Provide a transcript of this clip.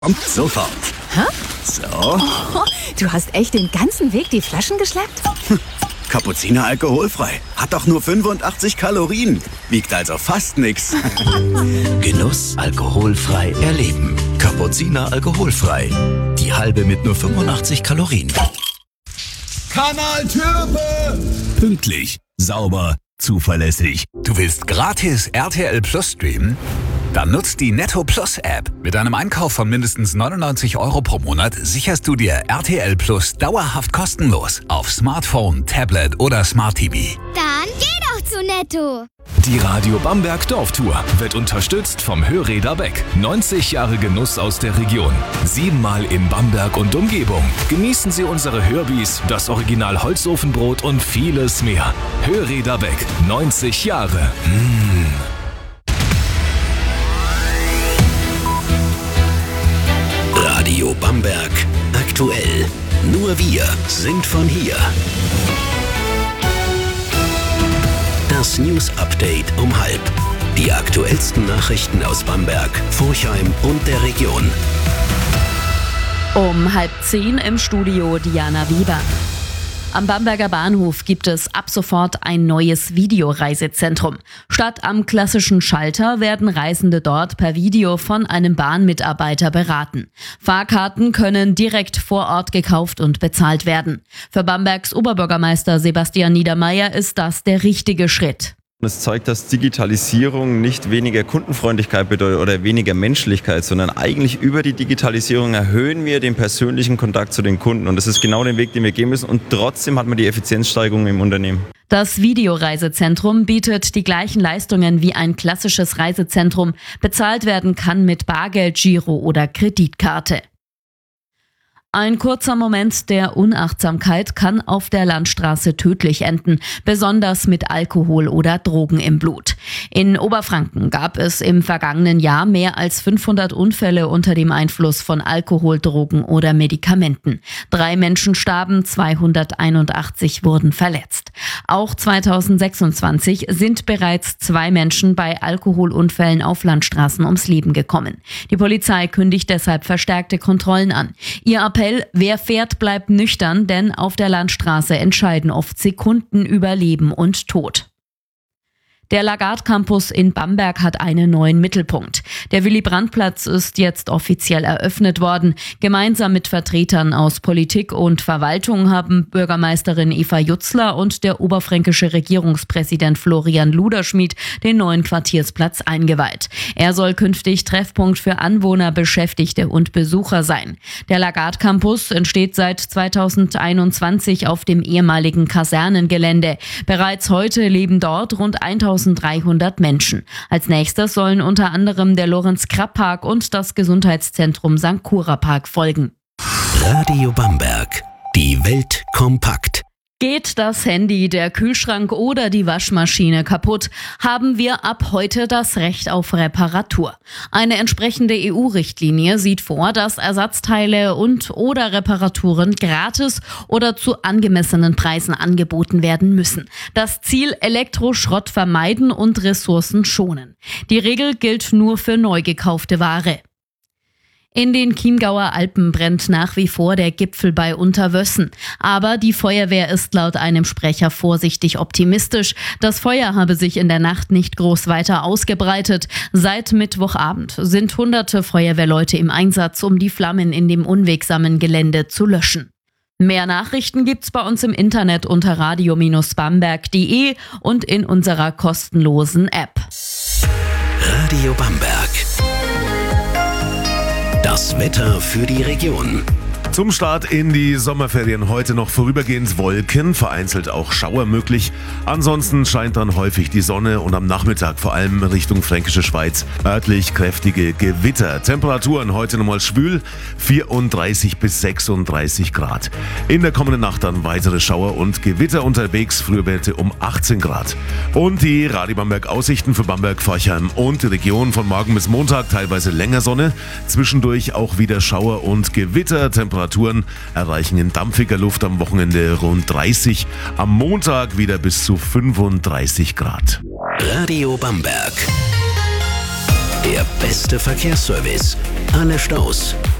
Kommt sofort. Hä? So. Oh, du hast echt den ganzen Weg die Flaschen geschleppt? Kapuziner alkoholfrei. Hat doch nur 85 Kalorien. Wiegt also fast nix. Genuss alkoholfrei erleben. Kapuziner alkoholfrei. Die halbe mit nur 85 Kalorien. Kanal Türpe! Pünktlich, sauber, zuverlässig. Du willst gratis RTL Plus streamen? Dann nutzt die Netto Plus App. Mit einem Einkauf von mindestens 99 € pro Monat sicherst du dir RTL Plus dauerhaft kostenlos auf Smartphone, Tablet oder Smart TV. Dann geh doch zu Netto. Die Radio Bamberg Dorftour wird unterstützt vom Hörräder Beck. 90 Jahre Genuss aus der Region. 7-mal in Bamberg und Umgebung. Genießen Sie unsere Hörbis, das Original Holzofenbrot und vieles mehr. Hörräder Beck. 90 Jahre. Radio Bamberg aktuell. Nur wir sind von hier. Das News Update um 12:30. Die aktuellsten Nachrichten aus Bamberg, Forchheim und der Region. Um 9:30 im Studio Diana Weber. Am Bamberger Bahnhof gibt es ab sofort ein neues Videoreisezentrum. Statt am klassischen Schalter werden Reisende dort per Video von einem Bahnmitarbeiter beraten. Fahrkarten können direkt vor Ort gekauft und bezahlt werden. Für Bambergs Oberbürgermeister Sebastian Niedermeyer ist das der richtige Schritt. Es zeigt, dass Digitalisierung nicht weniger Kundenfreundlichkeit bedeutet oder weniger Menschlichkeit, sondern eigentlich über die Digitalisierung erhöhen wir den persönlichen Kontakt zu den Kunden. Und das ist genau den Weg, den wir gehen müssen. Und trotzdem hat man die Effizienzsteigerung im Unternehmen. Das Videoreisezentrum bietet die gleichen Leistungen wie ein klassisches Reisezentrum. Bezahlt werden kann mit Bargeld, Giro oder Kreditkarte. Ein kurzer Moment der Unachtsamkeit kann auf der Landstraße tödlich enden, besonders mit Alkohol oder Drogen im Blut. In Oberfranken gab es im vergangenen Jahr mehr als 500 Unfälle unter dem Einfluss von Alkohol, Drogen oder Medikamenten. 3 Menschen starben, 281 wurden verletzt. Auch 2026 sind bereits 2 Menschen bei Alkoholunfällen auf Landstraßen ums Leben gekommen. Die Polizei kündigt deshalb verstärkte Kontrollen an. Ihr Appell: Wer fährt, bleibt nüchtern, denn auf der Landstraße entscheiden oft Sekunden über Leben und Tod. Der Lagarde Campus in Bamberg hat einen neuen Mittelpunkt. Der Willy-Brandt-Platz ist jetzt offiziell eröffnet worden. Gemeinsam mit Vertretern aus Politik und Verwaltung haben Bürgermeisterin Eva Jutzler und der oberfränkische Regierungspräsident Florian Luderschmidt den neuen Quartiersplatz eingeweiht. Er soll künftig Treffpunkt für Anwohner, Beschäftigte und Besucher sein. Der Lagarde Campus entsteht seit 2021 auf dem ehemaligen Kasernengelände. Bereits heute leben dort rund 1300 Menschen. Als nächstes sollen unter anderem der Lorenz-Krapp-Park und das Gesundheitszentrum St. Cura-Park folgen. Radio Bamberg. Die Welt kompakt. Geht das Handy, der Kühlschrank oder die Waschmaschine kaputt, haben wir ab heute das Recht auf Reparatur. Eine entsprechende EU-Richtlinie sieht vor, dass Ersatzteile und/oder Reparaturen gratis oder zu angemessenen Preisen angeboten werden müssen. Das Ziel: Elektroschrott vermeiden und Ressourcen schonen. Die Regel gilt nur für neu gekaufte Ware. In den Chiemgauer Alpen brennt nach wie vor der Gipfel bei Unterwössen. Aber die Feuerwehr ist laut einem Sprecher vorsichtig optimistisch. Das Feuer habe sich in der Nacht nicht groß weiter ausgebreitet. Seit Mittwochabend sind hunderte Feuerwehrleute im Einsatz, um die Flammen in dem unwegsamen Gelände zu löschen. Mehr Nachrichten gibt's bei uns im Internet unter radio-bamberg.de und in unserer kostenlosen App. Radio Bamberg. Das Wetter für die Region. Zum Start in die Sommerferien heute noch vorübergehend Wolken, vereinzelt auch Schauer möglich. Ansonsten scheint dann häufig die Sonne und am Nachmittag vor allem Richtung Fränkische Schweiz örtlich kräftige Gewitter. Temperaturen heute nochmal schwül, 34 bis 36 Grad. In der kommenden Nacht dann weitere Schauer und Gewitter unterwegs, Frühwerte um 18 Grad. Und die Radio Bamberg Aussichten für Bamberg, Forchheim und die Region von morgen bis Montag teilweise länger Sonne, zwischendurch auch wieder Schauer und Gewitter. Temperaturen erreichen in dampfiger Luft am Wochenende rund 30, am Montag wieder bis zu 35 Grad. Radio Bamberg. Der beste Verkehrsservice alle Staus.